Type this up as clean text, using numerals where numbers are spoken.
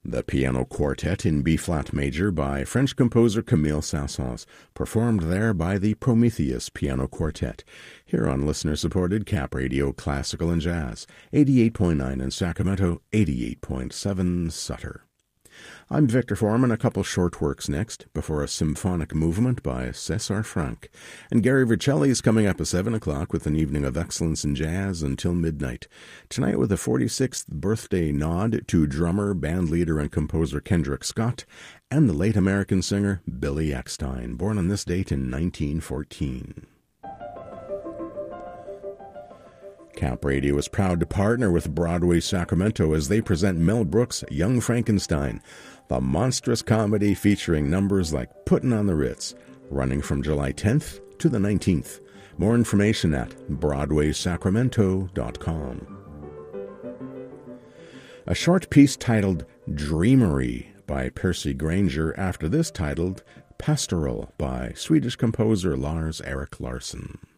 The Piano Quartet in B-flat major by French composer Camille Saint-Saëns, performed there by the Prometheus Piano Quartet, here on listener-supported Cap Radio Classical and Jazz, 88.9 in Sacramento, 88.7 Sutter. I'm Victor Foreman. A couple short works next, before a symphonic movement by César Franck. And Gary Vercelli is coming up at 7 o'clock with an evening of excellence in jazz until midnight. Tonight with a 46th birthday nod to drummer, bandleader, and composer Kendrick Scott, and the late American singer Billy Eckstine, born on this date in 1914. Cap Radio is proud to partner with Broadway Sacramento as they present Mel Brooks' Young Frankenstein, the monstrous comedy featuring numbers like Puttin' on the Ritz, running from July 10th to the 19th. More information at BroadwaySacramento.com. A short piece titled Dreamery by Percy Granger, after this titled Pastoral by Swedish composer Lars Erik Larsson.